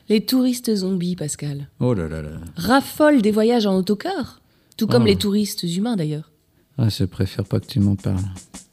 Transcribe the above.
Les touristes zombies, Pascal. Oh là là là. Raffolent des voyages en autocar. Tout comme Oh. les touristes humains, d'ailleurs. Ah, je préfère pas que tu m'en parles.